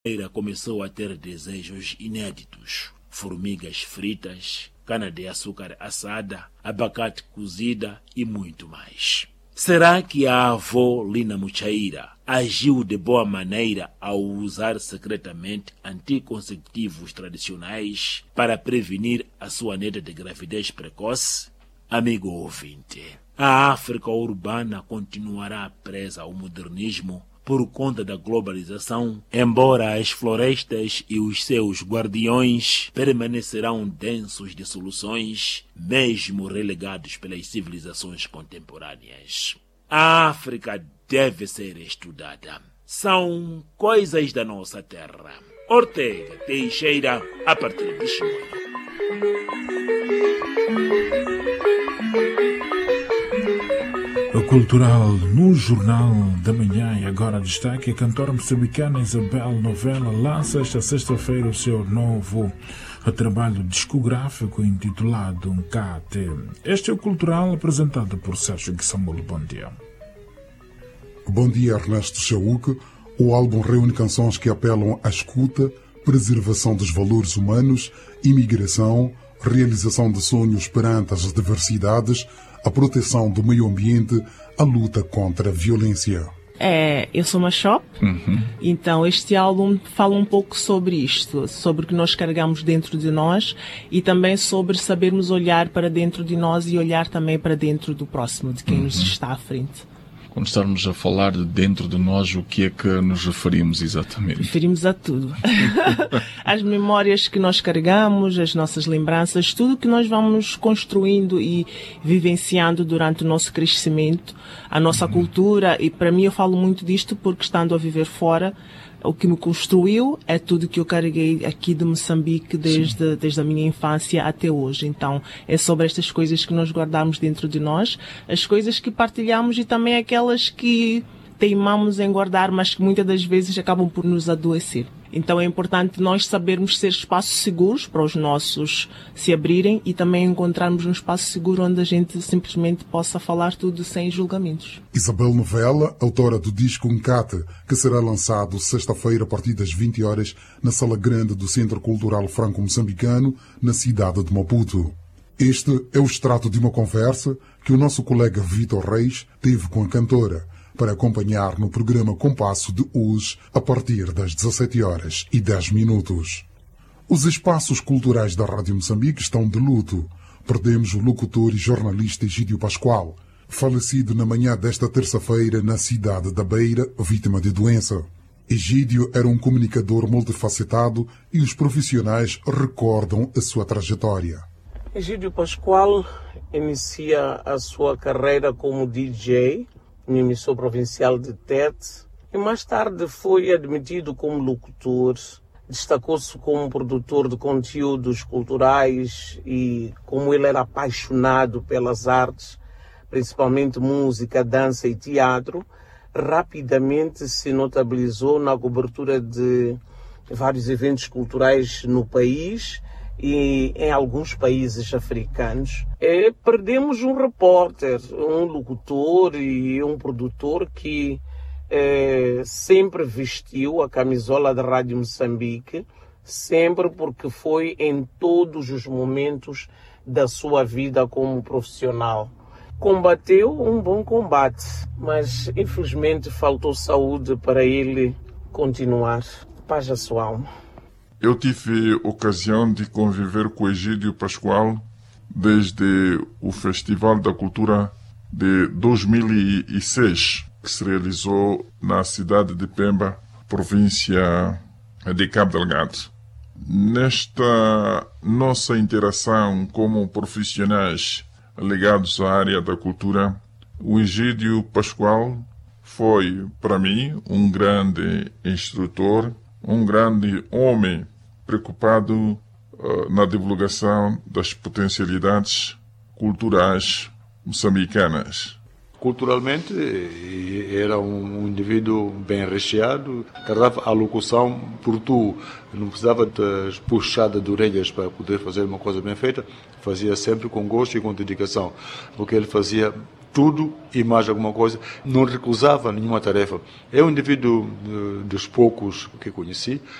começou a ter desejos inéditos: formigas fritas, cana-de-açúcar assada, abacate cozida e muito mais. Será que a avó Lina Muchaira agiu de boa maneira ao usar secretamente anticonceptivos tradicionais para prevenir a sua neta de gravidez precoce? Amigo ouvinte, a África urbana continuará presa ao modernismo por conta da globalização, embora as florestas e os seus guardiões permanecerão densos de soluções, mesmo relegados pelas civilizações contemporâneas. A África deve ser estudada. São coisas da nossa terra. Ortega Teixeira, a partir de Chimoio. O cultural no Jornal da Manhã. E agora destaque: a cantora moçambicana Isabel Novella lança esta sexta-feira o seu novo trabalho discográfico intitulado Nkate. Este é o cultural apresentado por Sérgio Guissamulo. Bom dia. Bom dia, Ernesto Chauque. O álbum reúne canções que apelam à escuta, preservação dos valores humanos, imigração, realização de sonhos perante as diversidades, a proteção do meio ambiente, a luta contra a violência. Eu sou uma shop, então este álbum fala um pouco sobre isto, sobre o que nós carregamos dentro de nós e também sobre sabermos olhar para dentro de nós e olhar também para dentro do próximo, de quem nos está à frente. Quando estamos a falar de dentro de nós, o que é que nos referimos exatamente? Referimos a tudo. As memórias que nós carregamos, as nossas lembranças, tudo que nós vamos construindo e vivenciando durante o nosso crescimento, a nossa cultura. E para mim eu falo muito disto porque, estando a viver fora, o que me construiu é tudo que eu carreguei aqui de Moçambique desde a minha infância até hoje. Então, é sobre estas coisas que nós guardamos dentro de nós, as coisas que partilhamos e também aquelas que teimamos em guardar, mas que muitas das vezes acabam por nos adoecer. Então é importante nós sabermos ser espaços seguros para os nossos se abrirem e também encontrarmos um espaço seguro onde a gente simplesmente possa falar tudo sem julgamentos. Isabel Novella, autora do disco Nkate, que será lançado sexta-feira a partir das 20 horas na Sala Grande do Centro Cultural Franco-Moçambicano, na cidade de Maputo. Este é o extrato de uma conversa que o nosso colega Vitor Reis teve com a cantora, para acompanhar no programa Compasso de hoje, a partir das 17h10. Os espaços culturais da Rádio Moçambique estão de luto. Perdemos o locutor e jornalista Egídio Pascoal, falecido na manhã desta terça-feira na cidade da Beira, vítima de doença. Egídio era um comunicador multifacetado e os profissionais recordam a sua trajetória. Egídio Pascoal inicia a sua carreira como DJ, na emissora provincial de Tete, e mais tarde foi admitido como locutor. Destacou-se como produtor de conteúdos culturais e, como ele era apaixonado pelas artes, principalmente música, dança e teatro, rapidamente se notabilizou na cobertura de vários eventos culturais no país e em alguns países africanos. Perdemos um repórter, um locutor e um produtor que sempre vestiu a camisola da Rádio Moçambique, sempre, porque foi em todos os momentos da sua vida como profissional. Combateu um bom combate, mas infelizmente faltou saúde para ele continuar. Paz à sua alma. Eu tive ocasião de conviver com Egídio Pascoal desde o Festival da Cultura de 2006, que se realizou na cidade de Pemba, província de Cabo Delgado. Nesta nossa interação como profissionais ligados à área da cultura, o Egídio Pascoal foi, para mim, um grande instrutor, um grande homem preocupado na divulgação das potencialidades culturais moçambicanas. Culturalmente, era um indivíduo bem recheado, carregava a locução por tu, não precisava de puxada de orelhas para poder fazer uma coisa bem feita, fazia sempre com gosto e com dedicação. O que ele fazia tudo e mais alguma coisa, não recusava nenhuma tarefa. É um indivíduo dos poucos que conheci